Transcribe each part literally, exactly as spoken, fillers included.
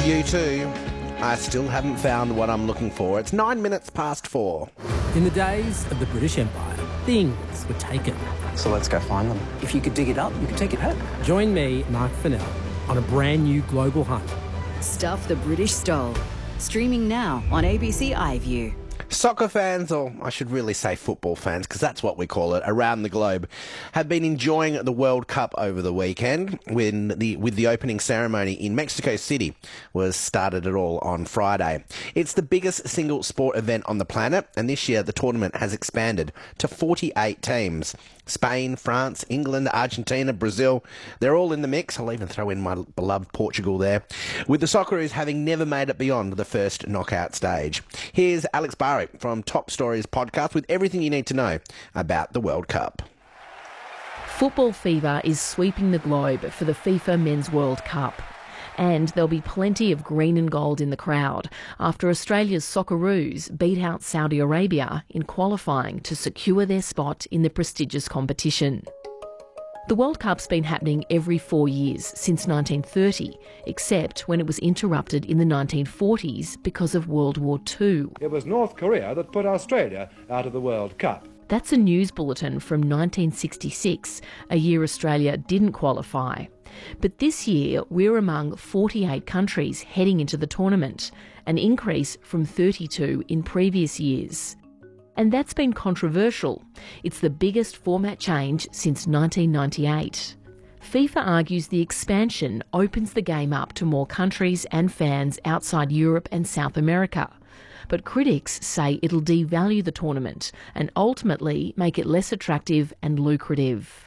You too. I still haven't found what I'm looking for. It's nine minutes past four. In the days of the British Empire, things were taken. So let's go find them. If you could dig it up, you could take it home. Join me, Mark Fennell, on a brand new global hunt. Stuff the British stole. Streaming now on A B C iView. Soccer fans, or I should really say football fans, because that's what we call it, around the globe, have been enjoying the World Cup over the weekend when the with the opening ceremony in Mexico City was started it all on Friday. It's the biggest single sport event on the planet, and this year the tournament has expanded to forty-eight teams. Spain, France, England, Argentina, Brazil, they're all in the mix. I'll even throw in my beloved Portugal there, with the Socceroos having never made it beyond the first knockout stage. Here's Alex Barwick from Top Stories podcast with everything you need to know about the World Cup. Football fever is sweeping the globe for the FIFA Men's World Cup. And there'll be plenty of green and gold in the crowd after Australia's Socceroos beat out Saudi Arabia in qualifying to secure their spot in the prestigious competition. The World Cup's been happening every four years since nineteen thirty, except when it was interrupted in the nineteen forties because of World War Two. It was North Korea that put Australia out of the World Cup. That's a news bulletin from nineteen sixty-six, a year Australia didn't qualify. But this year, we're among forty-eight countries heading into the tournament, an increase from thirty-two in previous years. And that's been controversial. It's the biggest format change since nineteen ninety-eight. FIFA argues the expansion opens the game up to more countries and fans outside Europe and South America. But critics say it'll devalue the tournament and ultimately make it less attractive and lucrative.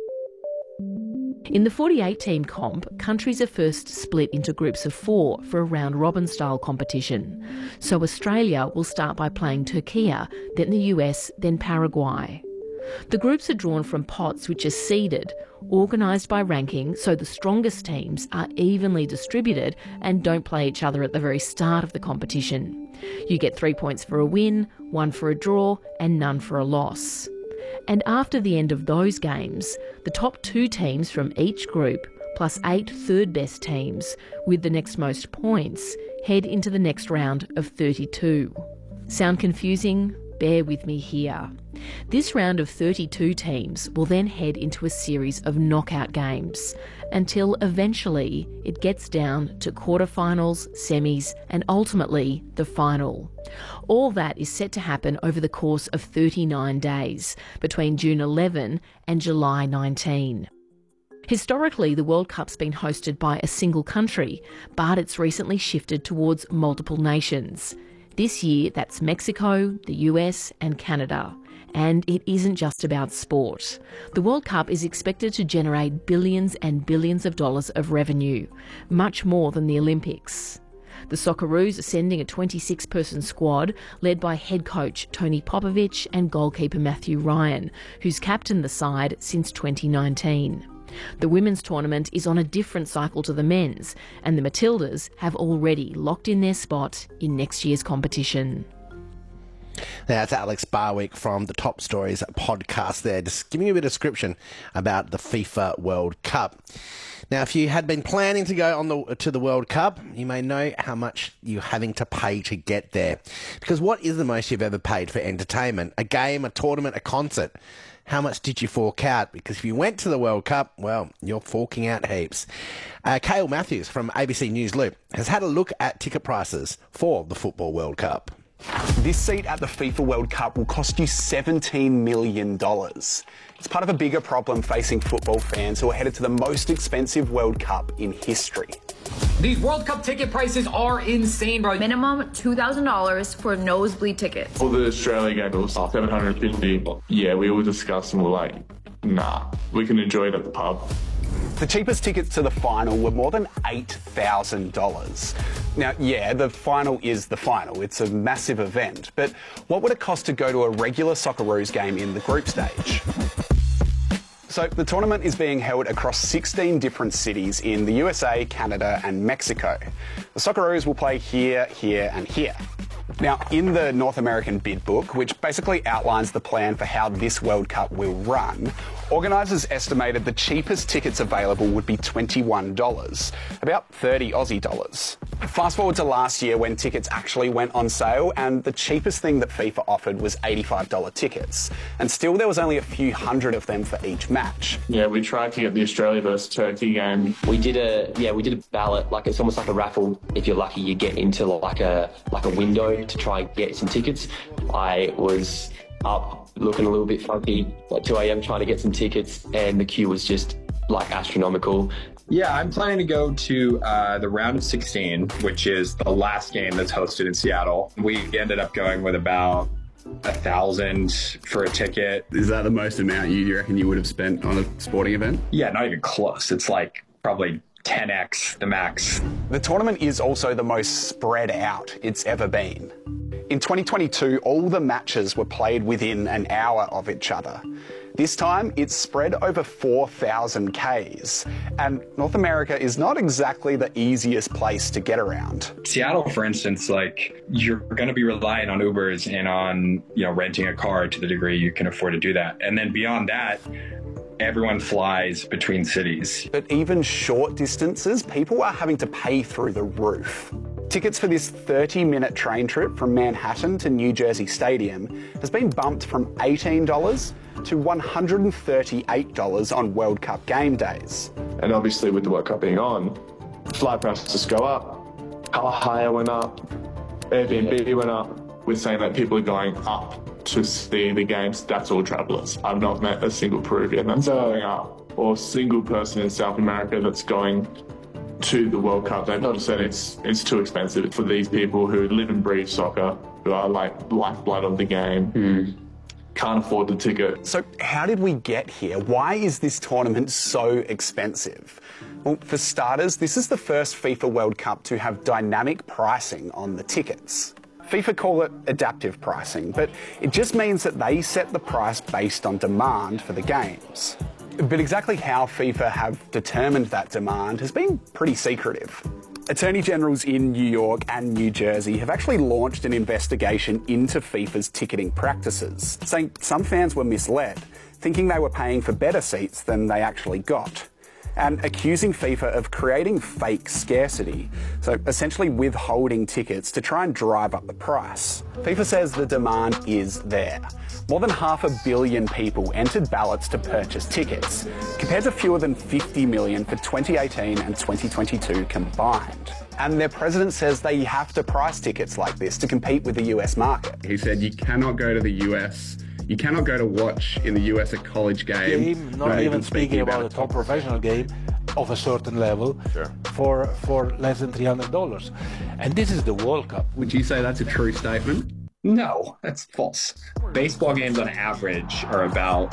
In the forty-eight team comp, countries are first split into groups of four for a round-robin style competition. So Australia will start by playing Turkey, then the U S, then Paraguay. The groups are drawn from pots which are seeded, organised by ranking so the strongest teams are evenly distributed and don't play each other at the very start of the competition. You get three points for a win, one for a draw and none for a loss. And after the end of those games, the top two teams from each group, plus eight third-best teams, with the next most points, head into the next round of thirty-two. Sound confusing? Bear with me here. This round of thirty-two teams will then head into a series of knockout games until eventually it gets down to quarterfinals, semis and ultimately the final. All that is set to happen over the course of thirty-nine days between June eleventh and July nineteenth. Historically, the World Cup's been hosted by a single country, but it's recently shifted towards multiple nations. This year, that's Mexico, the U S and Canada. And it isn't just about sport. The World Cup is expected to generate billions and billions of dollars of revenue, much more than the Olympics. The Socceroos are sending a twenty-six person squad led by head coach Tony Popovich and goalkeeper Matthew Ryan, who's captained the side since twenty nineteen. The women's tournament is on a different cycle to the men's, and the Matildas have already locked in their spot in next year's competition. That's Alex Barwick from the Top Stories podcast there, just giving you a bit of description about the FIFA World Cup. Now, if you had been planning to go on the to the World Cup, you may know how much you're having to pay to get there. Because what is the most you've ever paid for entertainment? A game, a tournament, a concert? How much did you fork out? Because if you went to the World Cup, well, you're forking out heaps. Uh, Cale Matthews from A B C News Loop has had a look at ticket prices for the Football World Cup. This seat at the FIFA World Cup will cost you seventeen million dollars. It's part of a bigger problem facing football fans who are headed to the most expensive World Cup in history. These World Cup ticket prices are insane, bro. Minimum two thousand dollars for nosebleed tickets. For the Australia game, it was seven hundred fifty dollars. Yeah, we all discussed and we're like, nah, we can enjoy it at the pub. The cheapest tickets to the final were more than eight thousand dollars. Now, yeah, the final is the final. It's a massive event. But what would it cost to go to a regular Socceroos game in the group stage? So the tournament is being held across sixteen different cities in the U S A, Canada and Mexico. The Socceroos will play here, here and here. Now, in the North American bid book, which basically outlines the plan for how this World Cup will run, organisers estimated the cheapest tickets available would be twenty-one dollars, about thirty Aussie dollars. Fast forward to last year when tickets actually went on sale, and the cheapest thing that FIFA offered was eighty-five dollars tickets. And still there was only a few hundred of them for each match. Yeah, we tried to get the Australia versus Turkey game. We did a yeah, we did a ballot, like it's almost like a raffle. If you're lucky, you get into like a like a window to try and get some tickets. I was up looking a little bit funky at two a.m. trying to get some tickets, and the queue was just like astronomical. Yeah, I'm planning to go to uh, the round of sixteen, which is the last game that's hosted in Seattle. We ended up going with about a thousand for a ticket. Is that the most amount you reckon you would have spent on a sporting event? Yeah, not even close. It's like probably ten x the max. The tournament is also the most spread out it's ever been. In twenty twenty-two, all the matches were played within an hour of each other. This time, it's spread over four thousand kays, and North America is not exactly the easiest place to get around. Seattle, for instance, like you're going to be relying on Ubers and on, you know, renting a car to the degree you can afford to do that. And then beyond that, everyone flies between cities. But even short distances, people are having to pay through the roof. Tickets for this thirty minute train trip from Manhattan to New Jersey Stadium has been bumped from eighteen dollars to one hundred thirty-eight dollars on World Cup game days. And obviously with the World Cup being on, flight prices go up, car hire went up, Airbnb yeah. went up. We're saying that people are going up to see the games. That's all travellers. I've not met a single Peruvian that's no. going up, or a single person in South America that's going to the World Cup. They've not said it's it's too expensive for these people who live and breathe soccer, who are like lifeblood of the game. Mm. Can't afford the ticket. So how did we get here? Why is this tournament so expensive? Well, for starters, this is the first FIFA World Cup to have dynamic pricing on the tickets. FIFA call it adaptive pricing, but it just means that they set the price based on demand for the games. But exactly how FIFA have determined that demand has been pretty secretive. Attorney Generals in New York and New Jersey have actually launched an investigation into FIFA's ticketing practices, saying some fans were misled, thinking they were paying for better seats than they actually got, and accusing FIFA of creating fake scarcity, so essentially withholding tickets to try and drive up the price. FIFA says the demand is there. More than half a billion people entered ballots to purchase tickets, compared to fewer than fifty million for twenty eighteen and twenty twenty-two combined. And their president says they have to price tickets like this to compete with the U S market. He said you cannot go to the U S, you cannot go to watch in the U S a college game. game not, not even speaking about, about a top professional game of a certain level sure. for, for less than three hundred dollars. And this is the World Cup. Would you say that's a true statement? No, that's false. Baseball games on average are about